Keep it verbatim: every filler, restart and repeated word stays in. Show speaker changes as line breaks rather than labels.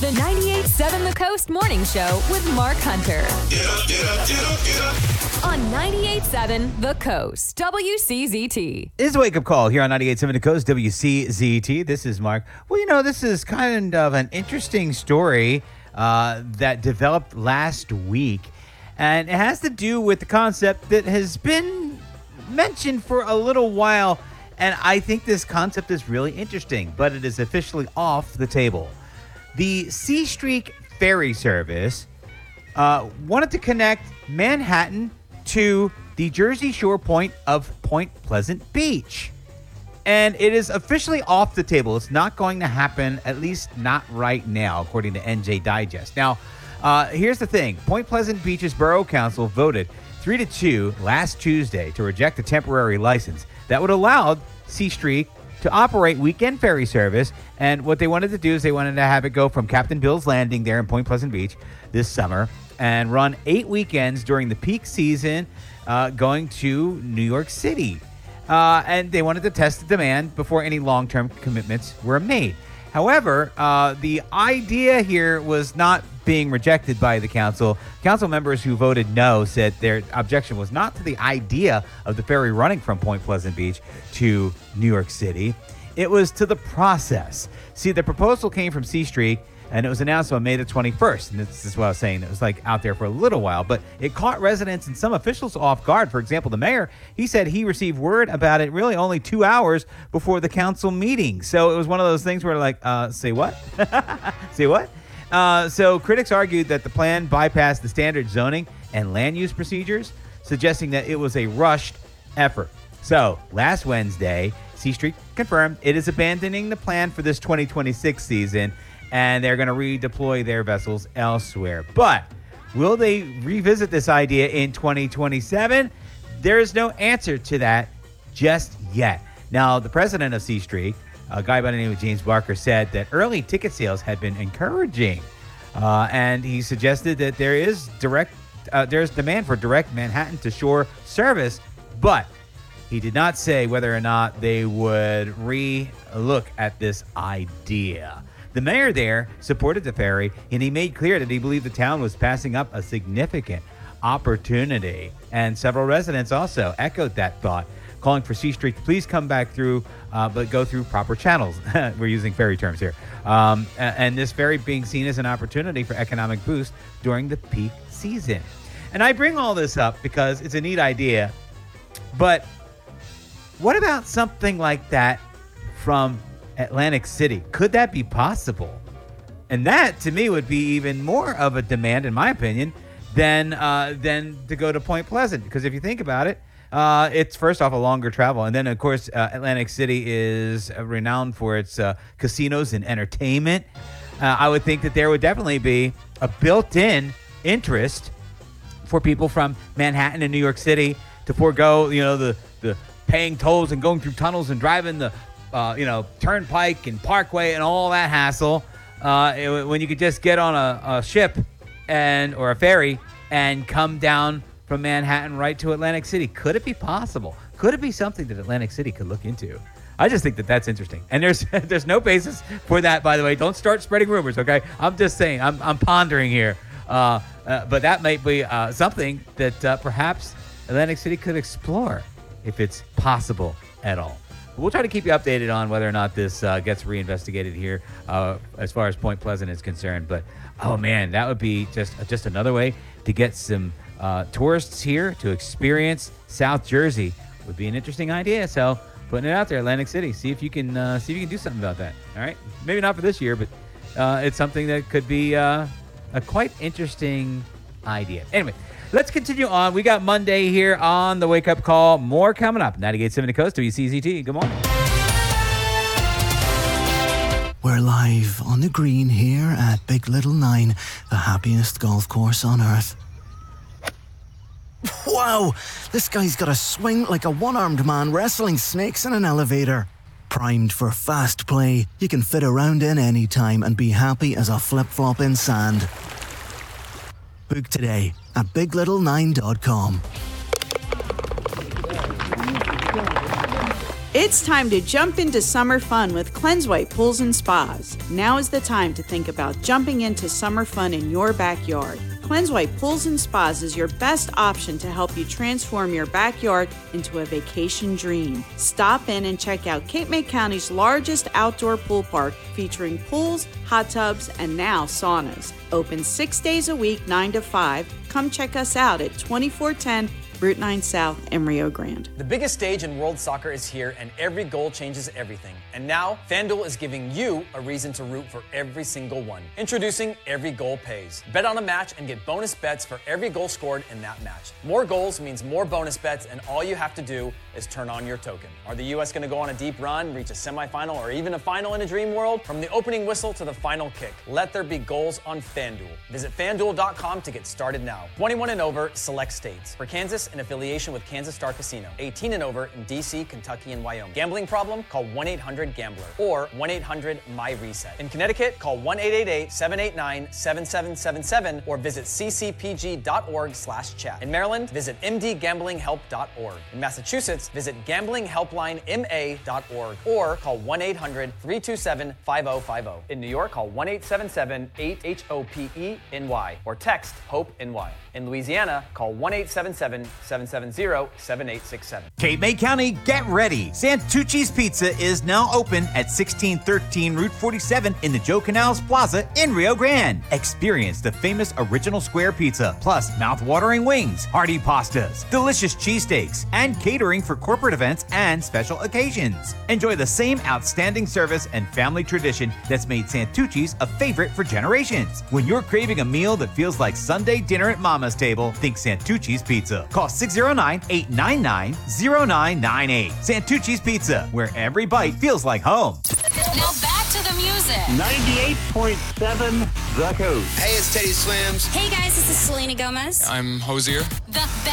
The ninety-eight point seven The Coast Morning Show with Mark Hunter.
Get up, get up, get up, get up.
On ninety-eight point seven The Coast, W C Z T.
It is a wake-up call here on ninety-eight point seven The Coast, W C Z T. This is Mark. Well, you know, this is kind of an interesting story uh, that developed last week. And it has to do with the concept that has been mentioned for a little while. And I think this concept is really interesting, but it is officially off the table. The Sea Streak ferry service uh, wanted to connect Manhattan to the Jersey Shore point of Point Pleasant Beach. And it is officially off the table. It's not going to happen, at least not right now, according to N J Digest. Now, uh, here's the thing. Point Pleasant Beach's Borough Council voted three to two last Tuesday to reject a temporary license that would allow Sea Streak to operate weekend ferry service. And what they wanted to do is they wanted to have it go from Captain Bill's Landing there in Point Pleasant Beach this summer and run eight weekends during the peak season uh, going to New York City. Uh, and they wanted to test the demand before any long-term commitments were made. However, uh, the idea here was not being rejected by the council. Council members who voted no said their objection was not to the idea of the ferry running from Point Pleasant Beach to New York City. It was to the process. See, the proposal came from Sea Streak, and it was announced on May the twenty-first. And this is what I was saying. It was like out there for a little while, but it caught residents and some officials off guard. For example, the mayor, he said he received word about it really only two hours before the council meeting. So it was one of those things where like, uh, say what? Say what? Uh, so critics argued that the plan bypassed the standard zoning and land use procedures, suggesting that it was a rushed effort. So last Wednesday, Sea Streak confirmed it is abandoning the plan for this twenty twenty-six season, and they're going to redeploy their vessels elsewhere. But will they revisit this idea in twenty twenty-seven? There is no answer to that just yet. Now, the president of Sea Streak, a guy by the name of James Barker, said that early ticket sales had been encouraging. Uh, and he suggested that there is direct, uh, there's demand for direct Manhattan to shore service, but he did not say whether or not they would re-look at this idea. The mayor there supported the ferry, and he made clear that he believed the town was passing up a significant opportunity. And several residents also echoed that thought, calling for Sea Streak to please come back through, uh, but go through proper channels. We're using ferry terms here. Um, and this ferry being seen as an opportunity for economic boost during the peak season. And I bring all this up because it's a neat idea, but what about something like that from Atlantic City? Could that be possible? And that, to me, would be even more of a demand, in my opinion, than uh, than to go to Point Pleasant. Because if you think about it, uh, it's first off a longer travel. And then, of course, uh, Atlantic City is uh, renowned for its uh, casinos and entertainment. Uh, I would think that there would definitely be a built-in interest for people from Manhattan and New York City to forego, you know, the, the paying tolls and going through tunnels and driving the Uh, you know, Turnpike and Parkway and all that hassle, uh, it, when you could just get on a, a ship and or a ferry and come down from Manhattan right to Atlantic City. Could it be possible? Could it be something that Atlantic City could look into? I just think that that's interesting. And there's there's no basis for that, by the way. Don't start spreading rumors, okay? I'm just saying. I'm, I'm pondering here. Uh, uh, but that might be uh, something that uh, perhaps Atlantic City could explore if it's possible at all. We'll try to keep you updated on whether or not this uh, gets reinvestigated here uh, as far as Point Pleasant is concerned. But, oh, man, that would be just just another way to get some uh, tourists here to experience South Jersey. Would be an interesting idea. So putting it out there, Atlantic City. See if you can uh, see if you can do something about that. All right? Maybe not for this year, but uh, it's something that could be uh, a quite interesting idea. Anyway, let's continue on. We got Monday here on the Wake Up Call. More coming up. ninety-eight point seven The Coast, W C Z T. Good morning.
We're live on the green here at Big Little Nine, the happiest golf course on earth. Wow, this guy's got a swing like a one-armed man wrestling snakes in an elevator. Primed for fast play, you can fit around in any time and be happy as a flip-flop in sand. Book today at big little nine dot com.
It's time to jump into summer fun with Cleanse White Pools and Spas. Now is the time to think about jumping into summer fun in your backyard. Cleanse White Pools and Spas is your best option to help you transform your backyard into a vacation dream. Stop in and check out Cape May County's largest outdoor pool park featuring pools, hot tubs, and now saunas. Open six days a week, nine to five. Come check us out at twenty-four ten Route nine South in Rio Grande.
The biggest stage in world soccer is here, and every goal changes everything. And now, FanDuel is giving you a reason to root for every single one. Introducing Every Goal Pays. Bet on a match and get bonus bets for every goal scored in that match. More goals means more bonus bets, and all you have to do is turn on your token. Are the U S going to go on a deep run, reach a semifinal, or even a final in a dream world? From the opening whistle to the final kick, let there be goals on FanDuel. Visit FanDuel dot com to get started now. twenty-one and over, select states. For Kansas, in affiliation with Kansas Star Casino. eighteen and over in D C, Kentucky, and Wyoming. Gambling problem? Call one eight hundred gambler or one eight hundred my reset. In Connecticut, call one eight eight eight, seven eight nine, seven seven seven seven or visit c c p g dot org slash chat. In Maryland, visit m d gambling help dot org. In Massachusetts, visit gambling helpline m a dot org or call one eight hundred, three two seven, five oh five oh. In New York, call one eight seven seven, eight H O P E N Y or text HOPE-N-Y. In Louisiana, call one eight seven seven, seven seven zero, seven eight six seven.
Cape May County, get ready. Santucci's Pizza is now open at sixteen thirteen Route forty-seven in the Joe Canals Plaza in Rio Grande. Experience the famous original square pizza, plus mouth-watering wings, hearty pastas, delicious cheesesteaks, and catering for corporate events and special occasions. Enjoy the same outstanding service and family tradition that's made Santucci's a favorite for generations. When you're craving a meal that feels like Sunday dinner at Mama's table, think Santucci's Pizza. Call six oh nine, eight nine nine, oh nine nine eight. Santucci's Pizza, where every bite feels like home.
Now back to the music.
ninety-eight point seven The Coast.
Hey, it's Teddy Swims.
Hey guys, this is Selena Gomez.
I'm Hosier.
The